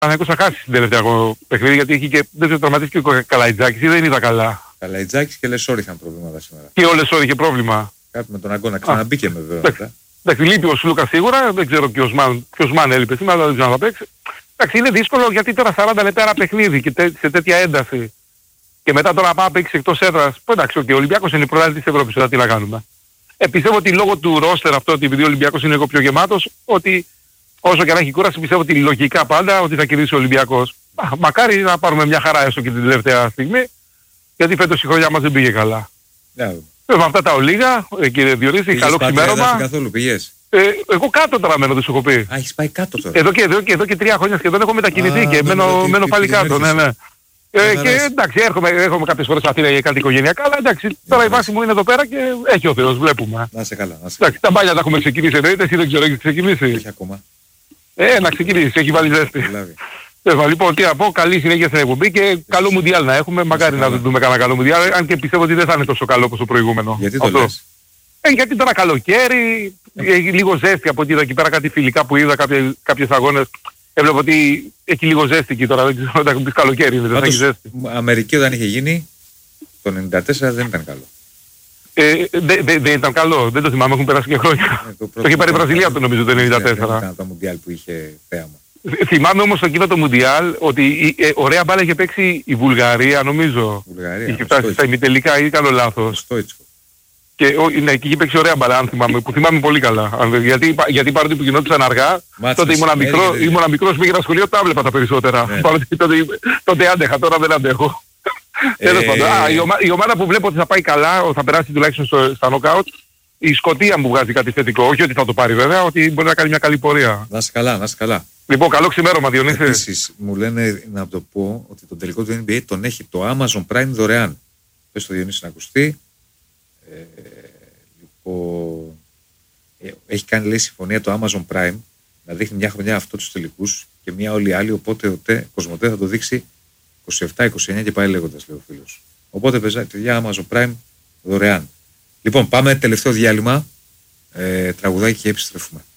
Παναθηναϊκός θα χάσει στην τελευταία παιχνίδι γιατί είχε και δεν τραυματίστηκε ο Καλαϊτζάκης ή δεν είδα καλά. Καλαϊτζάκης και Λεσόρ είχαν προβλήματα σήμερα. Και ο Λεσόρ είχε πρόβλημα. Κάτι με τον Αγκώνα, ξαναμπήκε με βέβαια. Εντάξει, λείπει ο Σλούκα σίγουρα, δεν ξέρω ποιος μαν έλειπε σήμερα, δεν ξέρω να θα παίξει. Εντάξει, είναι δύσκολο γιατί τώρα 40 λεπτά ένα παιχνίδι και σε τέτοια ένταση. Και μετά τώρα πάμε να παίξει εκτός έδρας. Εντάξει, και ο Ολυμπιακός είναι η πρωτάθλητη της Ευρώπης, τώρα τι να κάνουμε. Πιστεύω ότι λόγω του ρόστερ αυτό, ότι επειδή ο Ολυμπιακός είναι λίγο πιο γεμάτος, ότι όσο και να έχει κούραση, πιστεύω ότι λογικά πάντα ότι θα κερδίσει ο Ολυμπιακός. Μακάρι να πάρουμε μια χαρά έστω και την τελευταία στιγμή, γιατί φέτος η χρονιά μας δεν πήγε καλά. Με αυτά τα ολίγα, κύριε Διονύση, καλό ξημέρωμα. Καθόλου πήγες? Εγώ κάτω τώρα μένω, δεν σου έχω πει. Έχεις πάει κάτω τώρα? Εδώ και 3 χρόνια σχεδόν έχω μετακινηθεί και μένω πάλι κάτω. Ναι. Και εντάξει, έρχομαι κάποιες φορές Αθήνα για κάτι οικογενειακά, αλλά εντάξει, τώρα η βάση μου είναι εδώ πέρα και έχει ο Θεός, βλέπουμε. Να σε καλά. Εντάξει, τα μπάλια τα έχουμε ξεκινήσει, εννοείται, εσύ δεν ξέρω, έχεις ξεκινήσει? Όχι ακόμα. Να ξεκινήσεις, έχει βάλει ζέστη. Λοιπόν, τι να πω, καλή συνέχεια στην εκπομπή και καλό Μουντιάλ να έχουμε. Μακάρι να δούμε κανένα καλό Μουντιάλ, αν και πιστεύω ότι δεν θα είναι τόσο καλό όπως το προηγούμενο. Γιατί το λες? Γιατί τώρα καλοκαίρι, έχει λίγο ζέστη από εκεί πέρα, κάτι φιλικά που είδα, κάποιες αγώνες. Έβλεπα ότι έχει λίγο ζέστη εκεί τώρα, δεν ξέρω αν έχουν πει καλοκαίρι, δεν θα έχει ζέστη. Αμερική όταν είχε γίνει, το 94 δεν ήταν καλό. Δεν ήταν καλό, δεν το θυμάμαι, έχουν περάσει και χρόνια. Το είχε πάρει η Βραζιλία το νομίζω το 94. Ήταν το Μουντιάλ που είχε θέαμα. Θυμάμαι όμως εκείνο το Μουντιάλ ότι ωραία μπάλα είχε παίξει η Βουλγαρία νομίζω. Είχε φτάσει στα ημιτελικά ή κάνω λάθος. Και ναι, εκεί είχε παίξει ωραία μπαλά, αν θυμάμαι, που θυμάμαι πολύ καλά. Γιατί παρότι που γινόντουσαν αργά, τότε ήμουν μικρός, πήγαινα σχολείο, τα έβλεπα τα περισσότερα. Παρότι τότε άντεχα, τώρα δεν αντέχω. Τέλος πάντων, η ομάδα που βλέπω ότι θα πάει καλά, θα περάσει τουλάχιστον στα νοκάουτ, η Σκωτία μου βγάζει κάτι θετικό. Όχι ότι θα το πάρει βέβαια, ότι μπορεί να κάνει μια καλή πορεία. Να είσαι καλά, να είσαι καλά. Λοιπόν, καλό ξημέρωμα Διονύση. Επίσης, μου λένε να το πω ότι τον τελικό του NBA τον έχει το Amazon Prime δωρεάν. Πες το Διονύση να ακουστεί. Λοιπόν, έχει κάνει λέει συμφωνία το Amazon Prime να δείχνει μια χρονιά αυτό τους τελικούς και μια όλη άλλη, οπότε ο Κοσμοτέ θα το δείξει 27-29 και πάει λέγοντας, λέει ο φίλος. Οπότε παιδιά Amazon Prime δωρεάν. Λοιπόν, πάμε τελευταίο διάλειμμα, τραγουδάκι και επιστρέφουμε.